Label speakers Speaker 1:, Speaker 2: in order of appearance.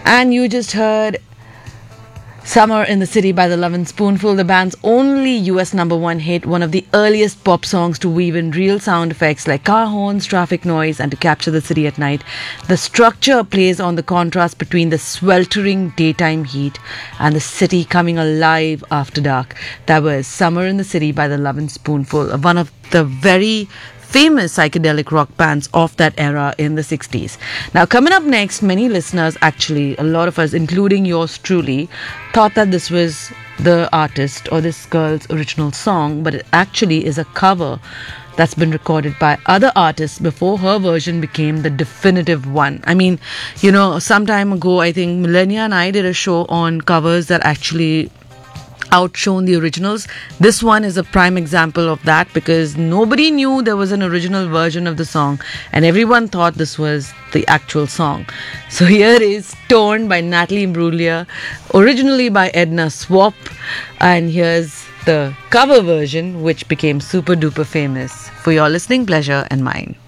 Speaker 1: And you just heard Summer in the City by the Lovin' Spoonful, the band's only US #1 hit, one of the earliest pop songs to weave in real sound effects like car horns, traffic noise, and to capture the city at night. The structure plays on the contrast between the sweltering daytime heat and the city coming alive after dark. That was Summer in the City by the Lovin' Spoonful, one of the very famous psychedelic rock bands of that era in the 60s. Now, coming up next, many listeners, actually, a lot of us, including yours truly, thought that this was the artist or this girl's original song, but it actually is a cover that's been recorded by other artists before her version became the definitive one. I mean, some time ago, I think Millennia and I did a show on covers that actually outshone the originals. This one is a prime example of that because nobody knew there was an original version of the song and everyone thought this was the actual song. So here is Torn by Natalie Imbruglia, originally by Edna Swap, and here's the cover version which became super duper famous for your listening pleasure and mine.